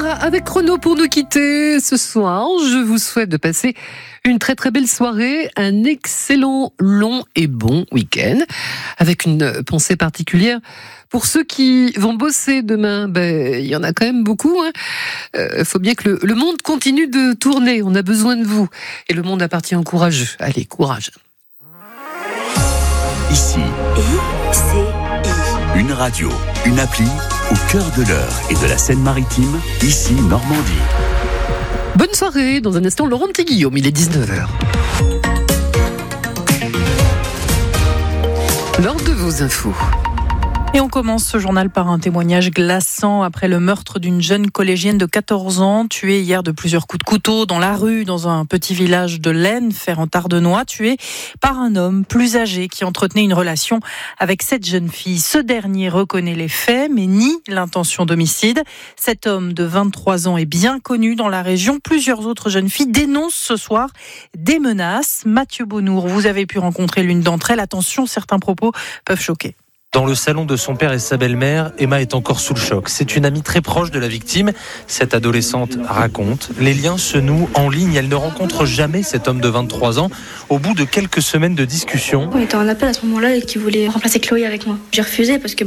sera avec Renaud pour nous quitter ce soir. Je vous souhaite de passer une très très belle soirée, un excellent long et bon week-end, avec une pensée particulière pour ceux qui vont bosser demain. Il y en a quand même beaucoup. Faut bien que le monde continue de tourner. On a besoin de vous. Et le monde appartient aux courageux. Allez, courage. Ici, une radio, une appli au cœur de l'Eure et de la Seine-Maritime, ici Normandie. Bonne soirée, dans un instant Laurent Petit Guillaume, il est 19h. L'heure de vos infos. Et on commence ce journal par un témoignage glaçant après le meurtre d'une jeune collégienne de 14 ans, tuée hier de plusieurs coups de couteau dans la rue, dans un petit village de l'Aisne, Fer-en-Tardenois, tuée par un homme plus âgé qui entretenait une relation avec cette jeune fille. Ce dernier reconnaît les faits, mais nie l'intention d'homicide. Cet homme de 23 ans est bien connu dans la région. Plusieurs autres jeunes filles dénoncent ce soir des menaces. Mathieu Bonnour, vous avez pu rencontrer l'une d'entre elles. Attention, certains propos peuvent choquer. Dans le salon de son père et sa belle-mère, Emma est encore sous le choc. C'est une amie très proche de la victime. Cette adolescente raconte. Les liens se nouent en ligne. Elle ne rencontre jamais cet homme de 23 ans. Au bout de quelques semaines de discussion. On était en appel à ce moment-là et qui voulait remplacer Chloé avec moi. J'ai refusé parce que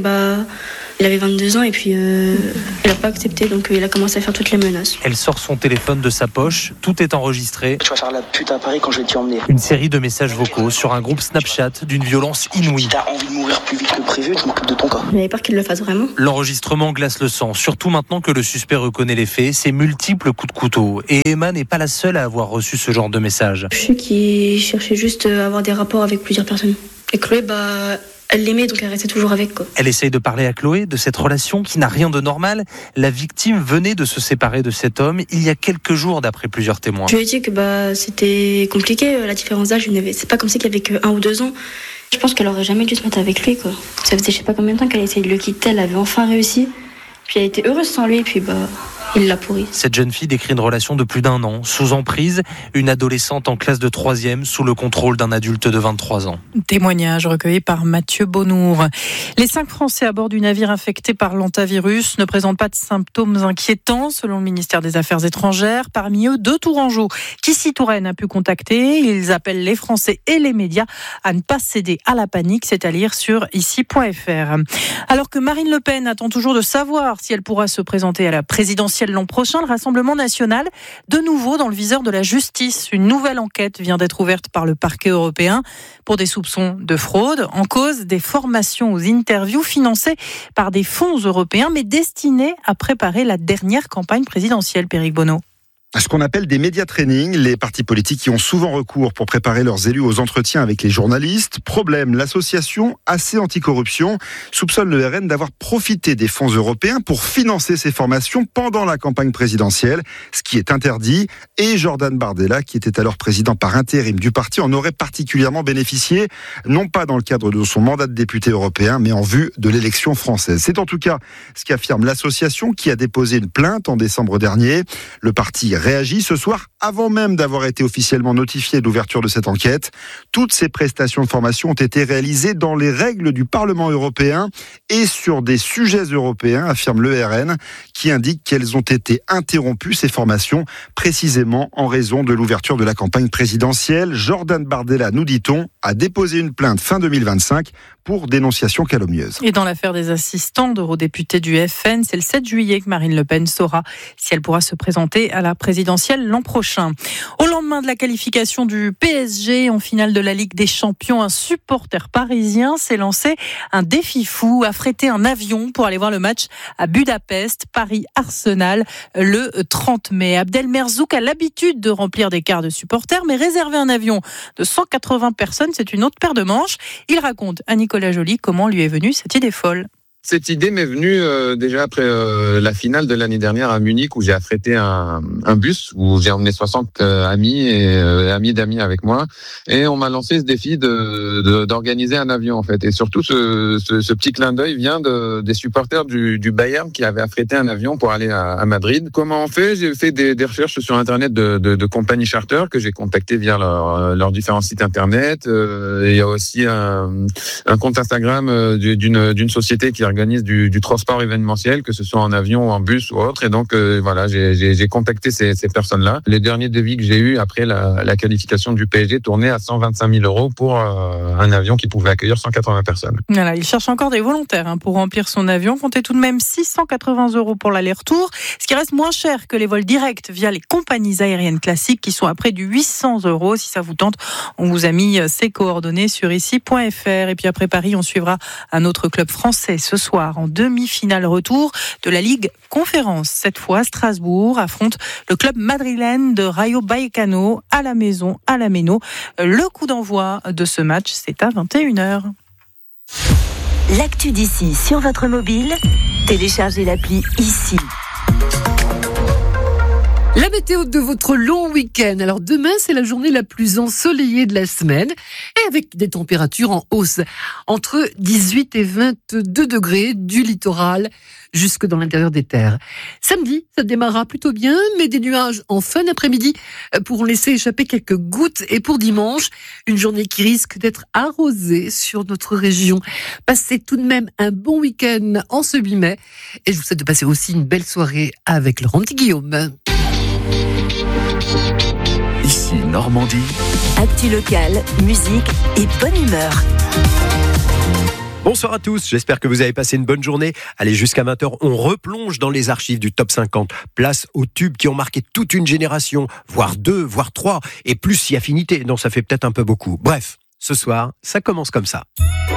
il avait 22 ans et puis il n'a pas accepté, donc il a commencé à faire toutes les menaces. Elle sort son téléphone de sa poche. Tout est enregistré. Tu vas faire la pute à Paris quand je vais t'y emmener. Une série de messages vocaux sur un groupe Snapchat d'une violence inouïe. Si t'as envie de mourir plus vite que prévu, je m'occupe de ton cas. J'avais peur qu'il le fasse vraiment. L'enregistrement glace le sang, surtout maintenant que le suspect reconnaît les faits, ses multiples coups de couteau. Et Emma n'est pas la seule à avoir reçu ce genre de message. Je sais qu'il cherchait juste à avoir des rapports avec plusieurs personnes. Et Chloé, elle l'aimait, donc elle restait toujours avec, quoi. Elle essaye de parler à Chloé de cette relation qui n'a rien de normal. La victime venait de se séparer de cet homme il y a quelques jours, d'après plusieurs témoins. Je lui ai dit que c'était compliqué, la différence d'âge. C'est pas comme si qu'il y avait que 1 ou 2 ans. Je pense qu'elle aurait jamais dû se mettre avec lui, quoi. Ça faisait je sais pas combien de temps qu'elle essayait de le quitter, elle avait enfin réussi. Puis elle était heureuse sans lui, et puis il l'a pourri. Cette jeune fille décrit une relation de plus d'1 an, sous emprise, une adolescente en classe de 3e, sous le contrôle d'un adulte de 23 ans. Témoignage recueilli par Mathieu Bonnour. Les 5 Français à bord du navire infecté par l'hantavirus ne présentent pas de symptômes inquiétants, selon le ministère des Affaires étrangères. Parmi eux, 2 Tourangeaux qu'ici Touraine a pu contacter. Ils appellent les Français et les médias à ne pas céder à la panique, c'est à lire sur ici.fr. Alors que Marine Le Pen attend toujours de savoir si elle pourra se présenter à la présidentielle l'an prochain, le Rassemblement national, de nouveau dans le viseur de la justice. Une nouvelle enquête vient d'être ouverte par le parquet européen pour des soupçons de fraude. En cause, des formations aux interviews financées par des fonds européens, mais destinées à préparer la dernière campagne présidentielle, Péric Bonneau. Ce qu'on appelle des média training, les partis politiques qui ont souvent recours pour préparer leurs élus aux entretiens avec les journalistes. Problème, l'association AC Anticorruption soupçonne le RN d'avoir profité des fonds européens pour financer ces formations pendant la campagne présidentielle, ce qui est interdit. Et Jordan Bardella, qui était alors président par intérim du parti, en aurait particulièrement bénéficié, non pas dans le cadre de son mandat de député européen, mais en vue de l'élection française. C'est en tout cas ce qu'affirme l'association qui a déposé une plainte en décembre dernier. Le parti réagit ce soir avant même d'avoir été officiellement notifié de l'ouverture de cette enquête. Toutes ces prestations de formation ont été réalisées dans les règles du Parlement européen et sur des sujets européens, affirme le RN, qui indique qu'elles ont été interrompues, ces formations, précisément en raison de l'ouverture de la campagne présidentielle. Jordan Bardella, nous dit-on, a déposé une plainte fin 2025 pour dénonciation calomnieuse. Et dans l'affaire des assistants d'eurodéputés du FN, c'est le 7 juillet que Marine Le Pen saura si elle pourra se présenter à la présidentielle l'an prochain. Au lendemain de la qualification du PSG en finale de la Ligue des Champions, un supporter parisien s'est lancé un défi fou, affréter un avion pour aller voir le match à Budapest, Paris-Arsenal, le 30 mai. Abdel Merzouk a l'habitude de remplir des cars de supporters, mais réserver un avion de 180 personnes, c'est une autre paire de manches. Il raconte à Nicolas Joly comment lui est venue cette idée folle. Cette idée m'est venue déjà après la finale de l'année dernière à Munich, où j'ai affrété un bus, où j'ai emmené 60 amis et amis d'amis avec moi. Et on m'a lancé ce défi d'organiser un avion, en fait. Et surtout, ce petit clin d'œil vient des supporters du Bayern qui avaient affrété un avion pour aller à Madrid. Comment on fait ? J'ai fait des recherches sur Internet de compagnies charter que j'ai contactées via leurs différents sites Internet. Il y a aussi un compte Instagram d'une société qui organisent du transport événementiel, que ce soit en avion ou en bus ou autre. Et donc, voilà, j'ai contacté ces personnes-là. Les derniers devis que j'ai eus après la qualification du PSG tournaient à 125 000 € pour un avion qui pouvait accueillir 180 personnes. Voilà, il cherche encore des volontaires pour remplir son avion. Comptez tout de même 680 € pour l'aller-retour, ce qui reste moins cher que les vols directs via les compagnies aériennes classiques qui sont à près de 800 €. Si ça vous tente, on vous a mis ses coordonnées sur ici.fr. Et puis après Paris, on suivra un autre club français ce soir en demi-finale retour de la Ligue Conférence. Cette fois, Strasbourg affronte le club madrilène de Rayo Vallecano à la maison, à la Méno. Le coup d'envoi de ce match, c'est à 21h. L'actu d'ici sur votre mobile, téléchargez l'appli ici. La météo de votre long week-end. Alors demain, c'est la journée la plus ensoleillée de la semaine et avec des températures en hausse entre 18 et 22 degrés du littoral jusque dans l'intérieur des terres. Samedi, ça démarrera plutôt bien, mais des nuages en fin d'après-midi pourront laisser échapper quelques gouttes. Et pour dimanche, une journée qui risque d'être arrosée sur notre région. Passez tout de même un bon week-end en ce 8 mai et je vous souhaite de passer aussi une belle soirée avec Laurent Petit Guillaume. Ici Normandie. Actu locale, musique et bonne humeur. Bonsoir à tous, j'espère que vous avez passé une bonne journée. Allez, jusqu'à 20h, on replonge dans les archives du Top 50. Place aux tubes qui ont marqué toute une génération, voire 2, voire 3, et plus si affinité. Non, ça fait peut-être un peu beaucoup. Bref, ce soir, ça commence comme ça.